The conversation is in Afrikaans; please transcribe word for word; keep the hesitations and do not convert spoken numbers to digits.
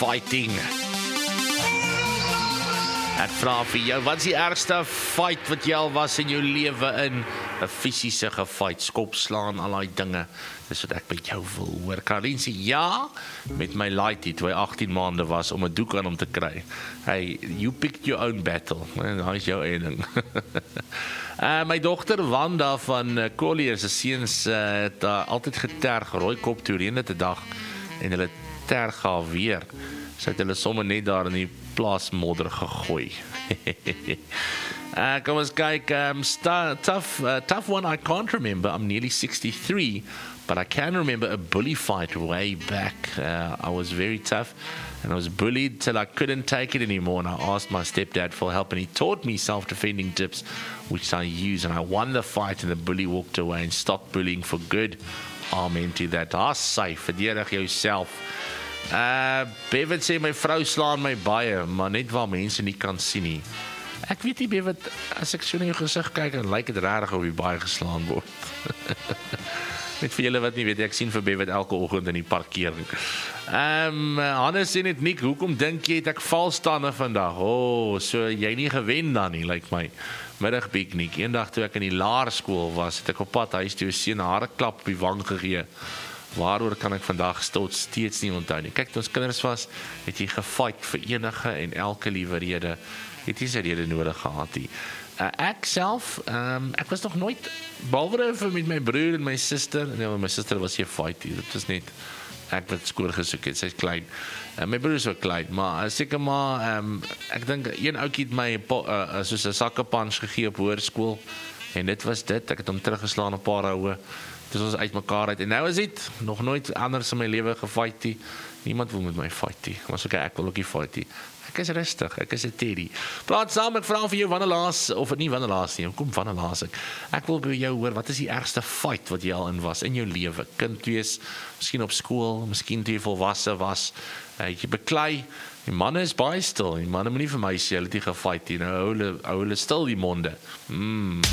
fighting. Ek vra vir jou, wat is die ergste fight wat jy al was in jou lewe in? 'n Fisiese gefight, skop slaan, al daai dinge. Dis wat ek by jou wil hoor. Karin sê ja, met my laaitie, toe hy agttien maande was, om 'n doek aan hom te kry. Hey, you picked your own battle. Daai is jou eie ding. uh, my dogter Wanda van uh, Collier, se seuns uh, het uh, altyd geterg, rooi kop toe reën dit 'n dag, en hulle terg haar weer. Sy het hulle sommer net daar in die plaasmodder gegooi. uh, kom ons kyk, um, sta, tough, uh, tough one I can't remember. I'm nearly sixty-three, but I can remember a bully fight way back. Uh, I was very tough, and I was bullied till I couldn't take it anymore, and I asked my stepdad for help, and he taught me self-defending tips, which I used, and I won the fight, and the bully walked away and stopped bullying for good. Amen to that. Ah, safe, verdedig jouself. Uh, Bevan sê, my vrou slaan my baie, maar net waar mense nie kan sien nie. Ek weet nie, Bevan, as ek so in jou gesig kyk, dan lyk het rarig of jy baie geslaan word. Net vir julle wat nie weet, ek sien vir Bevan elke oggend in die parkering. Um, Hannes sê net, Nick, hoekom dink jy het ek valstande vandag? O, oh, so jy nie gewen dan nie, lyk my. Middag piknik, eendag toe ek in die laerskool was, het ek op pad huis toe sien, 'n harde klap op die wang gegee. Waaroor kan ek vandag tot steeds nie onthou nie. Kyk, toe ons kinders was, het jy gefight vir enige en elke liewe rede, het jy sy rede nodig gehad nie. Uh, ek self, um, ek was nog nooit, behalwe met my broer en my suster, nee, my suster was hier fight nie, dit was net, ek wat skoor gesoek het, sy is klein, uh, my broer is ook klein, maar uh, seker maar, um, ek dink, een oukie het my uh, uh, soos 'n sakkepunch gegee op hoërskool, en dit was dit, ek het hom teruggeslaan op paar houe, dus ons uit mekaar uit, en nou is dit, nog nooit anders in my lewe gefight nie, niemand wil met my fight nie, maar so okay, ek wil ook nie fight nie, ek is rustig, ek is 'n teddy. Praat saam, ek vra vir jou wanneer laas, of nie wanneer laas nie, kom wanneer laas ek, ek wil by jou hoor, wat is die ergste fight wat jy al in was, in jou lewe, kind wees, miskien op skool, miskien toe jy volwasse was, uh, jy beklei, die manne is baie stil, die manne moet nie vir my sê, hulle het nie gefight nie, nou hou hulle, hou hulle stil die monde, mm.